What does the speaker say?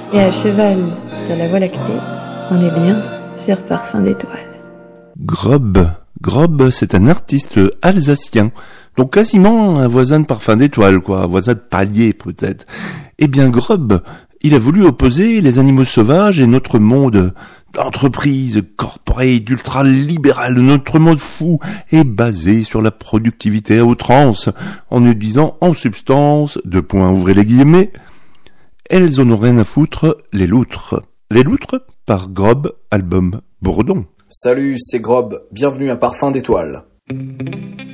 Et à cheval sur la Voie lactée, on est bien sur Parfum d'Étoile. Grob, c'est un artiste alsacien, donc quasiment un voisin de Parfum d'Étoile, quoi, un voisin de palier peut-être. Eh bien Grob, il a voulu opposer les animaux sauvages et notre monde d'entreprise corporate, ultra-libérale. Notre monde fou est basé sur la productivité à outrance, en nous disant en substance, ouvrez les guillemets, elles en ont rien à foutre, les loutres. Les loutres par Grob, album Bourdon. Salut, c'est Grob, bienvenue à Parfum d'Étoile.